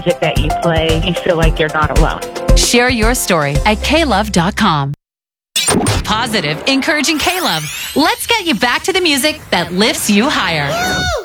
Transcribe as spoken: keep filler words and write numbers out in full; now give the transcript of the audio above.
music that you play, you feel like you're not alone. Share your story at k love dot com. Positive, encouraging K-Love. Let's get you back to the music that lifts you higher.